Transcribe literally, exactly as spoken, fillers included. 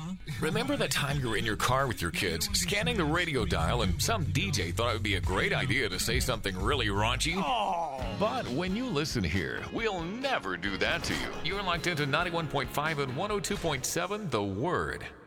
Remember the time you were in your car with your kids, scanning the radio dial, and some D J thought it would be a great idea to say something really raunchy? Oh. But when you listen here, we'll never do that to you. You're locked into ninety-one point five and one oh two point seven The Word.